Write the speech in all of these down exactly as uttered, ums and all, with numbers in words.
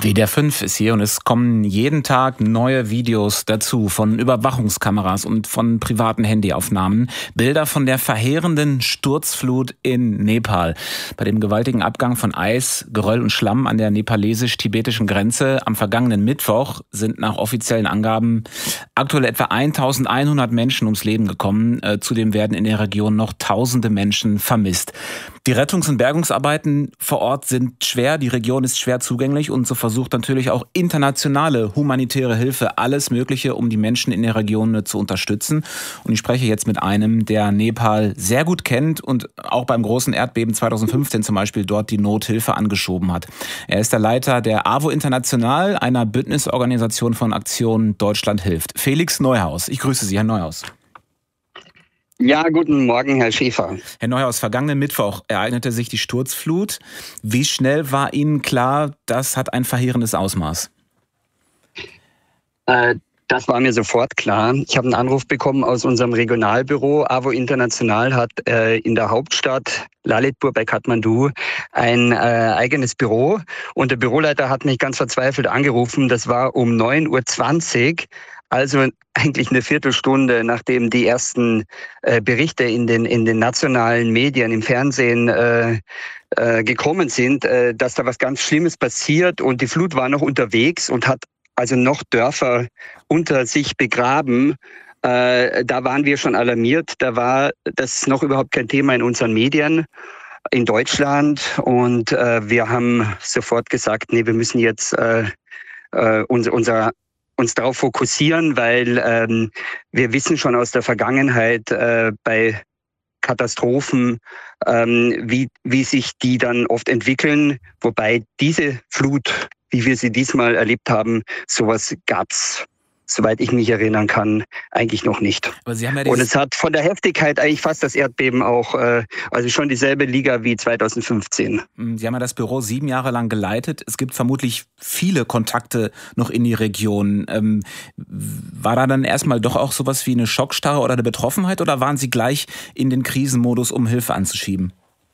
W D R fünf ist hier und es kommen jeden Tag neue Videos dazu von Überwachungskameras und von privaten Handyaufnahmen. Bilder von der verheerenden Sturzflut in Nepal. Bei dem gewaltigen Abgang von Eis, Geröll und Schlamm an der nepalesisch-tibetischen Grenze am vergangenen Mittwoch sind nach offiziellen Angaben aktuell etwa eintausendeinhundert Menschen ums Leben gekommen. Zudem werden in der Region noch tausende Menschen vermisst. Die Rettungs- und Bergungsarbeiten vor Ort sind schwer, die Region ist schwer zugänglich und so versucht natürlich auch internationale humanitäre Hilfe alles Mögliche, um die Menschen in der Region zu unterstützen. Und ich spreche jetzt mit einem, der Nepal sehr gut kennt und auch beim großen Erdbeben zweitausendfünfzehn zum Beispiel dort die Nothilfe angeschoben hat. Er ist der Leiter der AWO International, einer Bündnisorganisation von Aktion Deutschland hilft. Felix Neuhaus. Ich grüße Sie, Herr Neuhaus. Ja, guten Morgen, Herr Schäfer. Herr Neuhaus, vergangenen Mittwoch ereignete sich die Sturzflut. Wie schnell war Ihnen klar, das hat ein verheerendes Ausmaß? Äh, das war mir sofort klar. Ich habe einen Anruf bekommen aus unserem Regionalbüro. AWO International hat äh, in der Hauptstadt Lalitpur bei Kathmandu ein äh, eigenes Büro. Und der Büroleiter hat mich ganz verzweifelt angerufen. Das war um neun Uhr zwanzig. Also eigentlich eine Viertelstunde, nachdem die ersten äh, Berichte in den in den nationalen Medien, im Fernsehen äh, äh, gekommen sind, äh, dass da was ganz Schlimmes passiert und die Flut war noch unterwegs und hat also noch Dörfer unter sich begraben. Äh, da waren wir schon alarmiert. Da war das noch überhaupt kein Thema in unseren Medien in Deutschland und äh, wir haben sofort gesagt, nee, wir müssen jetzt äh, äh, unser, unser uns darauf fokussieren, weil ähm, wir wissen schon aus der Vergangenheit äh, bei Katastrophen, ähm, wie, wie sich die dann oft entwickeln. Wobei diese Flut, wie wir sie diesmal erlebt haben, sowas gab's, soweit ich mich erinnern kann, eigentlich noch nicht. Aber Sie haben ja und es hat von der Heftigkeit eigentlich fast das Erdbeben auch, äh, also schon dieselbe Liga wie zweitausendfünfzehn. Sie haben ja das Büro sieben Jahre lang geleitet. Es gibt vermutlich viele Kontakte noch in die Region. Ähm, war da dann erstmal doch auch sowas wie eine Schockstarre oder eine Betroffenheit oder waren Sie gleich in den Krisenmodus, um Hilfe anzuschieben?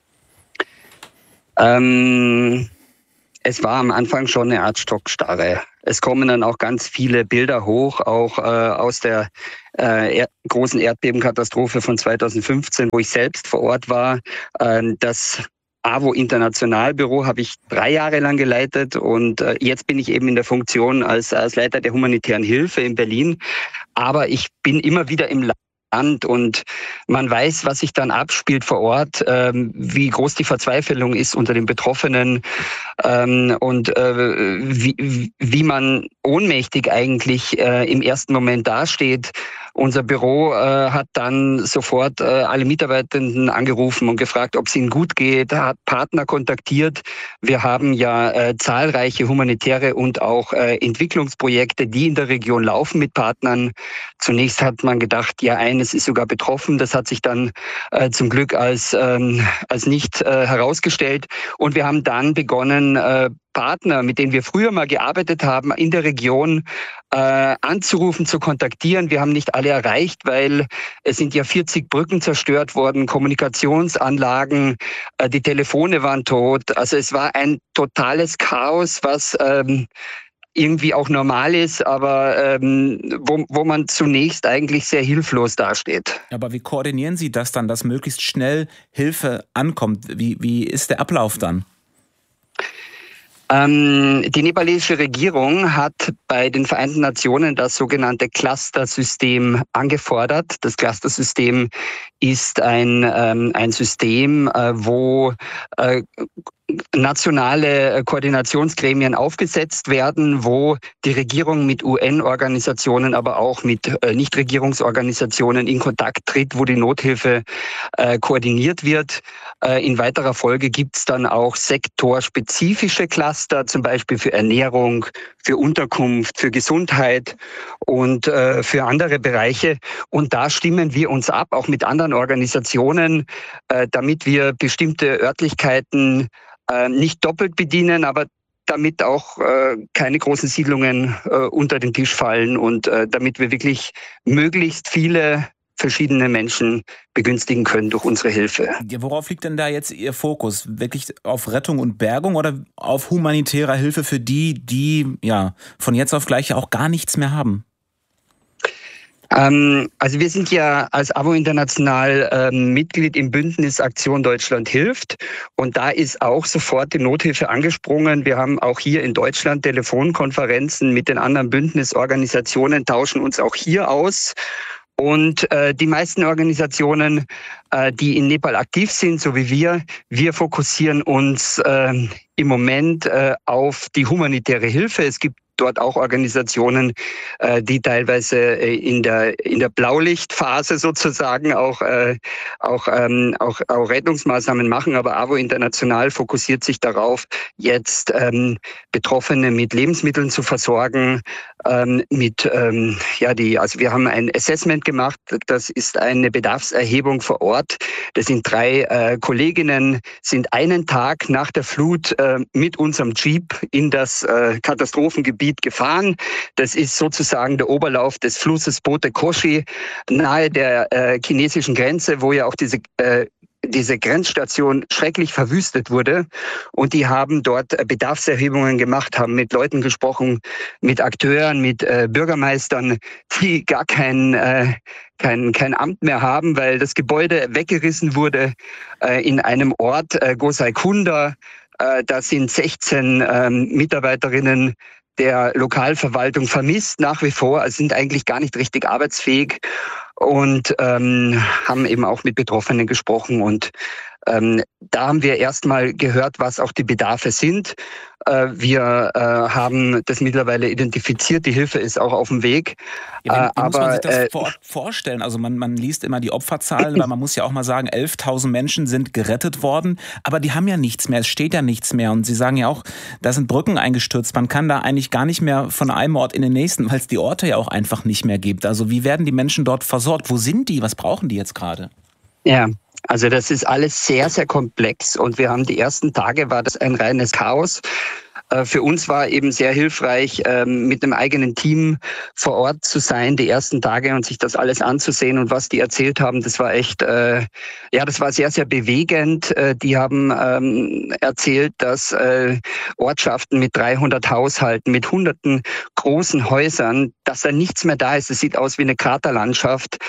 Ähm... Es war am Anfang schon eine Art Stockstarre. Es kommen dann auch ganz viele Bilder hoch, auch äh, aus der äh, er- großen Erdbebenkatastrophe von zweitausendfünfzehn, wo ich selbst vor Ort war. Äh, das AWO Internationalbüro habe ich drei Jahre lang geleitet und äh, jetzt bin ich eben in der Funktion als, als Leiter der humanitären Hilfe in Berlin. Aber ich bin immer wieder im Land. Und man weiß, was sich dann abspielt vor Ort, ähm, wie groß die Verzweiflung ist unter den Betroffenen ähm, und äh, wie, wie man ohnmächtig eigentlich äh, im ersten Moment dasteht. Unser Büro äh, hat dann sofort äh, alle Mitarbeitenden angerufen und gefragt, ob es ihnen gut geht, hat Partner kontaktiert. Wir haben ja äh, zahlreiche humanitäre und auch äh, Entwicklungsprojekte, die in der Region laufen mit Partnern. Zunächst hat man gedacht, ja, eines ist sogar betroffen. Das hat sich dann äh, zum Glück als, ähm, als nicht äh, herausgestellt. Und wir haben dann begonnen, äh, Partner, mit denen wir früher mal gearbeitet haben, in der Region äh, anzurufen, zu kontaktieren. Wir haben nicht alle erreicht, weil es sind ja vierzig Brücken zerstört worden, Kommunikationsanlagen, äh, die Telefone waren tot. Also es war ein totales Chaos, was ähm, irgendwie auch normal ist, aber ähm, wo, wo man zunächst eigentlich sehr hilflos dasteht. Aber wie koordinieren Sie das dann, dass möglichst schnell Hilfe ankommt? Wie, wie ist der Ablauf dann? Ähm, die nepalesische Regierung hat bei den Vereinten Nationen das sogenannte Cluster-System angefordert. Das Cluster-System ist ein, ähm, ein System, äh, wo äh, nationale Koordinationsgremien aufgesetzt werden, wo die Regierung mit U N-Organisationen, aber auch mit äh, Nichtregierungsorganisationen in Kontakt tritt, wo die Nothilfe äh, koordiniert wird. Äh, in weiterer Folge gibt es dann auch sektorspezifische Cluster, zum Beispiel für Ernährung, für Unterkunft, für Gesundheit und äh, für andere Bereiche. Und da stimmen wir uns ab, auch mit anderen Organisationen, äh, damit wir bestimmte Örtlichkeiten äh, nicht doppelt bedienen, aber damit auch äh, keine großen Siedlungen äh, unter den Tisch fallen und äh, damit wir wirklich möglichst viele verschiedene Menschen begünstigen können durch unsere Hilfe. Ja, worauf liegt denn da jetzt Ihr Fokus? Wirklich auf Rettung und Bergung oder auf humanitärer Hilfe für die, die ja von jetzt auf gleich auch gar nichts mehr haben? Ähm, also wir sind ja als A W O International ähm, Mitglied im Bündnis Aktion Deutschland hilft und da ist auch sofort die Nothilfe angesprungen. Wir haben auch hier in Deutschland Telefonkonferenzen mit den anderen Bündnisorganisationen, tauschen uns auch hier aus. Und äh, die meisten Organisationen, äh, die in Nepal aktiv sind, so wie wir, wir fokussieren uns äh, im Moment äh, auf die humanitäre Hilfe. Es gibt dort auch Organisationen, äh, die teilweise äh, in der in der Blaulichtphase sozusagen auch äh, auch, ähm, auch auch Rettungsmaßnahmen machen. Aber A W O International fokussiert sich darauf, jetzt ähm, Betroffene mit Lebensmitteln zu versorgen. Ähm, mit ähm, ja die also wir haben ein Assessment gemacht. Das ist eine Bedarfserhebung vor Ort. Das sind drei äh, Kolleginnen, sind einen Tag nach der Flut äh, mit unserem Jeep in das äh, Katastrophengebiet gefahren. Das ist sozusagen der Oberlauf des Flusses Bote Koshi nahe der äh, chinesischen Grenze, wo ja auch diese äh, diese Grenzstation schrecklich verwüstet wurde. Und die haben dort Bedarfserhebungen gemacht, haben mit Leuten gesprochen, mit Akteuren, mit äh, Bürgermeistern, die gar kein, äh, kein, kein Amt mehr haben, weil das Gebäude weggerissen wurde äh, in einem Ort, äh, Gosaikunda. Äh, da sind sechzehn ähm, Mitarbeiterinnen der Lokalverwaltung vermisst nach wie vor, also sind eigentlich gar nicht richtig arbeitsfähig und ähm, haben eben auch mit Betroffenen gesprochen. Und ähm, da haben wir erstmal gehört, was auch die Bedarfe sind. Äh, wir äh, haben das mittlerweile identifiziert, die Hilfe ist auch auf dem Weg. Ja, wie, wie aber, muss man sich das äh, vor, vorstellen? Also man, man liest immer die Opferzahlen, aber man muss ja auch mal sagen, elftausend Menschen sind gerettet worden, aber die haben ja nichts mehr, es steht ja nichts mehr. Und Sie sagen ja auch, da sind Brücken eingestürzt, man kann da eigentlich gar nicht mehr von einem Ort in den nächsten, weil es die Orte ja auch einfach nicht mehr gibt. Also wie werden die Menschen dort versorgt? Wo sind die? Was brauchen die jetzt gerade? Ja, also das ist alles sehr, sehr komplex und wir haben die ersten Tage, war das ein reines Chaos. Für uns war eben sehr hilfreich, mit einem eigenen Team vor Ort zu sein, die ersten Tage und sich das alles anzusehen und was die erzählt haben, das war echt, ja, das war sehr, sehr bewegend. Die haben erzählt, dass Ortschaften mit dreihundert Haushalten, mit hunderten großen Häusern, dass da nichts mehr da ist. Es sieht aus wie eine Kraterlandschaft,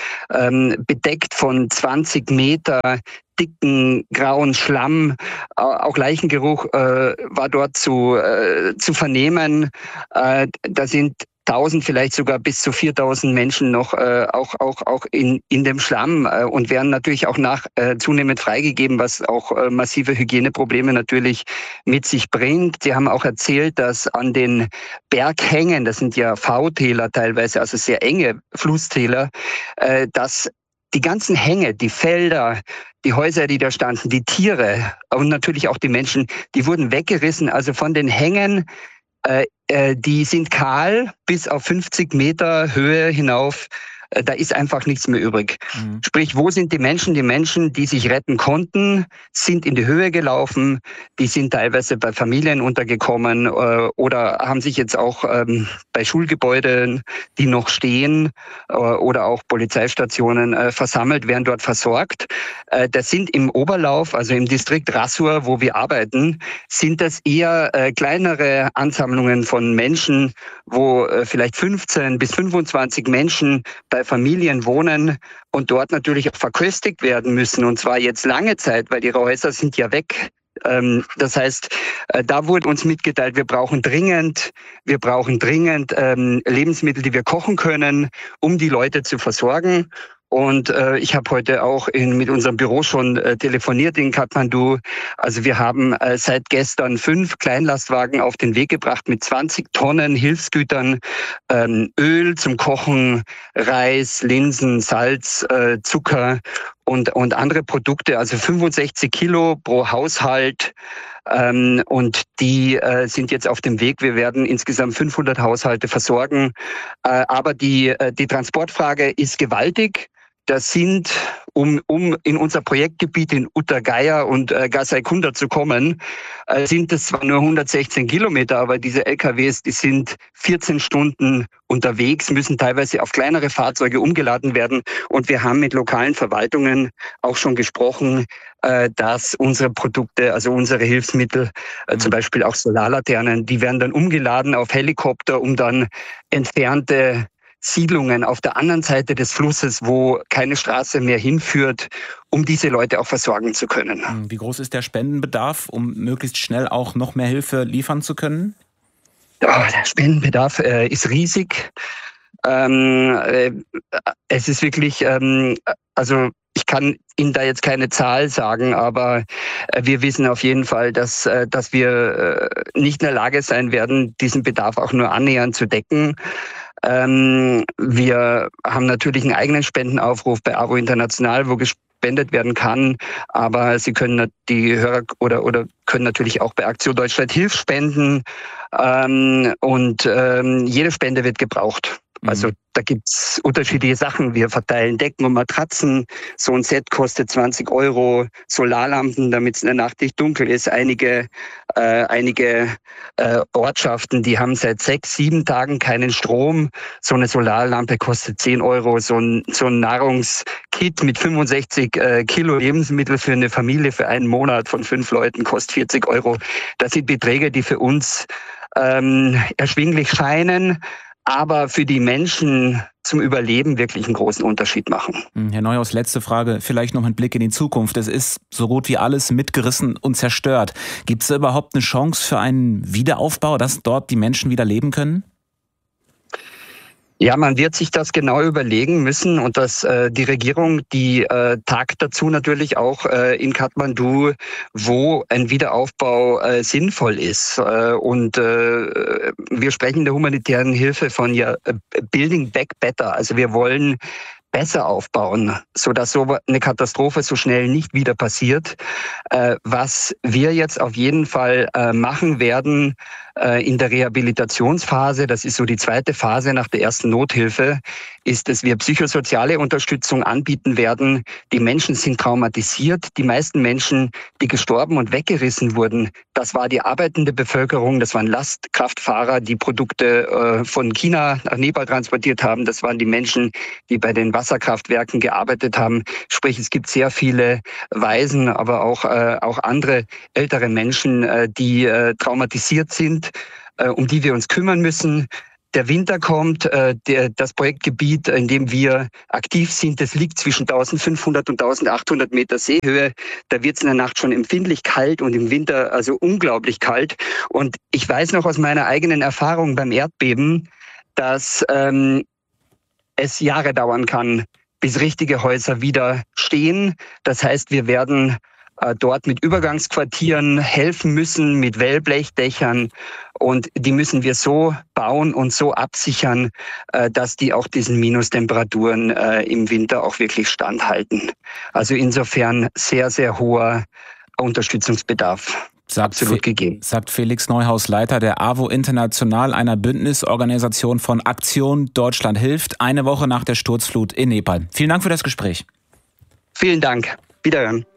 bedeckt von zwanzig Meter dicken, grauen Schlamm. Auch Leichengeruch äh, war dort zu, äh, zu vernehmen. Äh, da sind tausend, vielleicht sogar bis zu viertausend Menschen noch äh, auch auch auch in in dem Schlamm äh, und werden natürlich auch nach äh, zunehmend freigegeben, was auch äh, massive Hygieneprobleme natürlich mit sich bringt. Sie haben auch erzählt, dass an den Berghängen, das sind ja V-Täler teilweise, also sehr enge Flusstäler, äh, dass die ganzen Hänge, die Felder, die Häuser, die da standen, die Tiere und natürlich auch die Menschen, die wurden weggerissen. Also von den Hängen, äh, äh, die sind kahl bis auf fünfzig Meter Höhe hinauf. Äh, da ist einfach nichts mehr übrig. Mhm. Sprich, wo sind die Menschen? Die Menschen, die sich retten konnten, sind in die Höhe gelaufen. Die sind teilweise bei Familien untergekommen äh, oder haben sich jetzt auch ähm, bei Schulgebäuden, die noch stehen äh, oder auch Polizeistationen äh, versammelt, werden dort versorgt. Äh, das sind im Oberlauf, also im Distrikt Rassur, wo wir arbeiten, sind das eher äh, kleinere Ansammlungen von Menschen, wo äh, vielleicht fünfzehn bis fünfundzwanzig Menschen bei Familien wohnen und dort natürlich auch verköstigt werden müssen. Und zwar jetzt lange Zeit, weil ihre Häuser sind ja weg. Das heißt, da wurde uns mitgeteilt, wir brauchen dringend, wir brauchen dringend Lebensmittel, die wir kochen können, um die Leute zu versorgen. Und äh, ich habe heute auch in, mit unserem Büro schon äh, telefoniert in Kathmandu. Also wir haben äh, seit gestern fünf Kleinlastwagen auf den Weg gebracht mit zwanzig Tonnen Hilfsgütern, ähm, Öl zum Kochen, Reis, Linsen, Salz, äh, Zucker und, und andere Produkte. Also fünfundsechzig Kilo pro Haushalt. Ähm, und die äh, sind jetzt auf dem Weg. Wir werden insgesamt fünfhundert Haushalte versorgen. Äh, aber die, äh, die Transportfrage ist gewaltig. das sind, um, um in unser Projektgebiet in Uttagaya und äh, Gasaikunda zu kommen, äh, sind es zwar nur hundertsechzehn Kilometer, aber diese L K Ws, die sind vierzehn Stunden unterwegs, müssen teilweise auf kleinere Fahrzeuge umgeladen werden. Und wir haben mit lokalen Verwaltungen auch schon gesprochen, äh, dass unsere Produkte, also unsere Hilfsmittel, äh, zum Beispiel auch Solarlaternen, die werden dann umgeladen auf Helikopter, um dann entfernte Siedlungen auf der anderen Seite des Flusses, wo keine Straße mehr hinführt, um diese Leute auch versorgen zu können. Wie groß ist der Spendenbedarf, um möglichst schnell auch noch mehr Hilfe liefern zu können? Ja, der Spendenbedarf äh, ist riesig. Ähm, äh, es ist wirklich, ähm, also ich kann Ihnen da jetzt keine Zahl sagen, aber äh, wir wissen auf jeden Fall, dass, äh, dass wir äh, nicht in der Lage sein werden, diesen Bedarf auch nur annähernd zu decken. Ähm, wir haben natürlich einen eigenen Spendenaufruf bei A W O International, wo gespendet werden kann, aber Sie können die Hörer oder oder können natürlich auch bei Aktion Deutschland Hilft spenden, ähm, und ähm, jede Spende wird gebraucht. Also da gibt's unterschiedliche Sachen. Wir verteilen Decken und Matratzen. So ein Set kostet zwanzig Euro. Solarlampen, damit es in der Nacht nicht dunkel ist. Einige, äh, einige äh, Ortschaften, die haben seit sechs, sieben Tagen keinen Strom. So eine Solarlampe kostet zehn Euro. So ein, so ein Nahrungskit mit fünfundsechzig äh, Kilo Lebensmittel für eine Familie für einen Monat von fünf Leuten kostet vierzig Euro. Das sind Beträge, die für uns ähm, erschwinglich scheinen, aber für die Menschen zum Überleben wirklich einen großen Unterschied machen. Herr Neuhaus, letzte Frage, vielleicht noch ein Blick in die Zukunft. Es ist so gut wie alles mitgerissen und zerstört. Gibt es da überhaupt eine Chance für einen Wiederaufbau, dass dort die Menschen wieder leben können? Ja, man wird sich das genau überlegen müssen und dass äh, die Regierung, die äh, tagt dazu natürlich auch äh, in Kathmandu, wo ein Wiederaufbau äh, sinnvoll ist. Äh, und äh, wir sprechen in der humanitären Hilfe von ja Building Back Better. Also wir wollen besser aufbauen, so dass so eine Katastrophe so schnell nicht wieder passiert. Äh, was wir jetzt auf jeden Fall äh, machen werden äh, in der Rehabilitationsphase, das ist so die zweite Phase nach der ersten Nothilfe, ist, dass wir psychosoziale Unterstützung anbieten werden. Die Menschen sind traumatisiert. Die meisten Menschen, die gestorben und weggerissen wurden, das war die arbeitende Bevölkerung, das waren Lastkraftfahrer, die Produkte äh, von China nach Nepal transportiert haben. Das waren die Menschen, die bei den Wasserkraftwerken gearbeitet haben. Sprich, es gibt sehr viele Waisen, aber auch, äh, auch andere ältere Menschen, äh, die äh, traumatisiert sind, äh, um die wir uns kümmern müssen. Der Winter kommt, äh, der, das Projektgebiet, in dem wir aktiv sind, das liegt zwischen eintausendfünfhundert und eintausendachthundert Meter Seehöhe. Da wird es in der Nacht schon empfindlich kalt und im Winter also unglaublich kalt. Und ich weiß noch aus meiner eigenen Erfahrung beim Erdbeben, dass ähm, es Jahre dauern kann, bis richtige Häuser wieder stehen. Das heißt, wir werden äh, dort mit Übergangsquartieren helfen müssen, mit Wellblechdächern. Und die müssen wir so bauen und so absichern, äh, dass die auch diesen Minustemperaturen äh, im Winter auch wirklich standhalten. Also insofern sehr, sehr hoher Unterstützungsbedarf. Sagt, absolut gegeben. Sagt Felix Neuhaus, Leiter der A W O International, einer Bündnisorganisation von Aktion Deutschland Hilft, eine Woche nach der Sturzflut in Nepal. Vielen Dank für das Gespräch. Vielen Dank. Wiederhören.